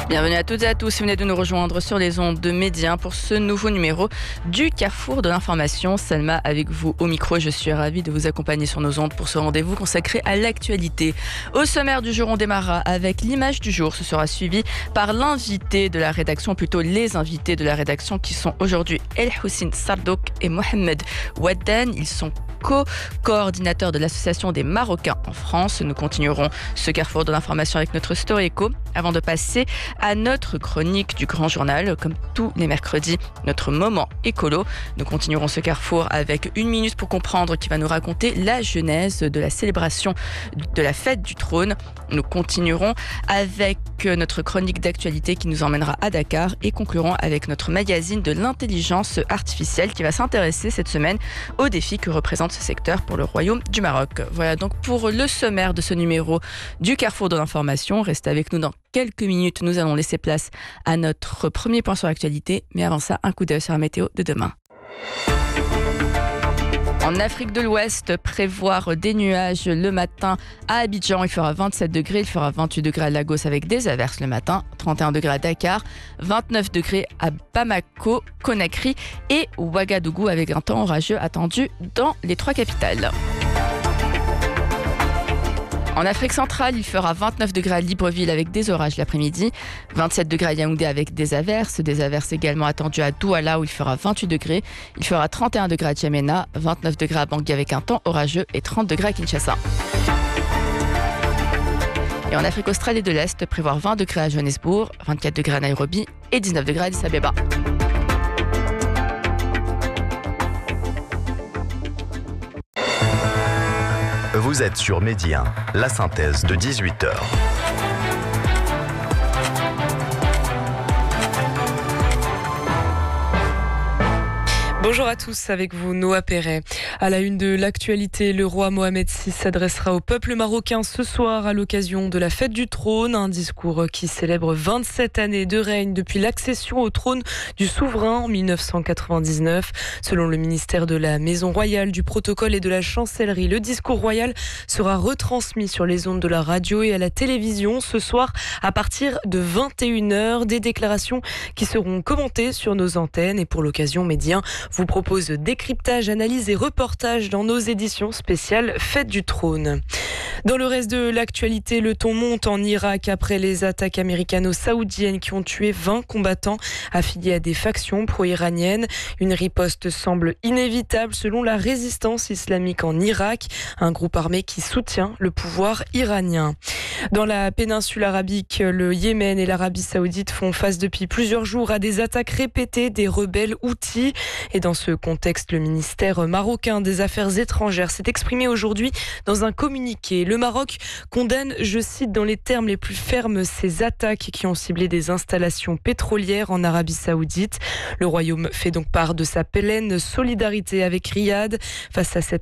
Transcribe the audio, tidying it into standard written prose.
Bienvenue à toutes et à tous si vous venez de nous rejoindre sur les ondes de Média pour ce nouveau numéro du Carrefour de l'information. Salma avec vous au micro, je suis ravie de vous accompagner sur nos ondes pour ce rendez-vous consacré à l'actualité. Au sommaire du jour, on démarrera avec l'image du jour. Ce sera suivi par l'invité de la rédaction, plutôt les invités de la rédaction qui sont aujourd'hui El Houssine Sardouk et Mohamed Ouaddan. Ils sont co-coordinateur de l'Association des Marocains en France. Nous continuerons ce carrefour de l'information avec notre Story Echo avant de passer à notre chronique du Grand Journal. Comme tous les mercredis, notre moment écolo. Nous continuerons ce carrefour avec 1 minute pour comprendre qui va nous raconter la genèse de la célébration de la fête du trône. Nous continuerons avec notre chronique d'actualité qui nous emmènera à Dakar et conclurons avec notre magazine de l'intelligence artificielle qui va s'intéresser cette semaine aux défis que représente ce secteur pour le Royaume du Maroc. Voilà donc pour le sommaire de ce numéro du Carrefour de l'information. Restez avec nous dans quelques minutes. Nous allons laisser place à notre premier point sur l'actualité. Mais avant ça, un coup d'œil sur la météo de demain. En Afrique de l'Ouest, prévoir des nuages le matin à Abidjan. Il fera 27 degrés, il fera 28 degrés à Lagos avec des averses le matin, 31 degrés à Dakar, 29 degrés à Bamako, Conakry et Ouagadougou avec un temps orageux attendu dans les 3 capitales. En Afrique centrale, il fera 29 degrés à Libreville avec des orages l'après-midi, 27 degrés à Yaoundé avec des averses également attendues à Douala où il fera 28 degrés, il fera 31 degrés à Djamena, 29 degrés à Bangui avec un temps orageux et 30 degrés à Kinshasa. Et en Afrique australe et de l'Est, prévoir 20 degrés à Johannesburg, 24 degrés à Nairobi et 19 degrés à Addis Abeba. Vous êtes sur Média, la synthèse de 18h. Bonjour à tous, avec vous Noah Perret. À la une de l'actualité, le roi Mohamed VI s'adressera au peuple marocain ce soir à l'occasion de la fête du trône. Un discours qui célèbre 27 années de règne depuis l'accession au trône du souverain en 1999. Selon le ministère de la Maison Royale, du Protocole et de la Chancellerie, le discours royal sera retransmis sur les ondes de la radio et à la télévision ce soir à partir de 21h. Des déclarations qui seront commentées sur nos antennes et pour l'occasion, Média vous propose décryptage, analyse et reportage dans nos éditions spéciales Fête du Trône. Dans le reste de l'actualité, le ton monte en Irak après les attaques américano-saoudiennes qui ont tué 20 combattants affiliés à des factions pro-iraniennes. Une riposte semble inévitable selon la résistance islamique en Irak, un groupe armé qui soutient le pouvoir iranien. Dans la péninsule arabique, le Yémen et l'Arabie saoudite font face depuis plusieurs jours à des attaques répétées des rebelles houthis. Et dans ce contexte, le ministère marocain des Affaires étrangères s'est exprimé aujourd'hui dans un communiqué. Le Maroc condamne, je cite, dans les termes les plus fermes ces attaques qui ont ciblé des installations pétrolières en Arabie saoudite. Le Royaume fait donc part de sa pleine solidarité avec Riyad face à cette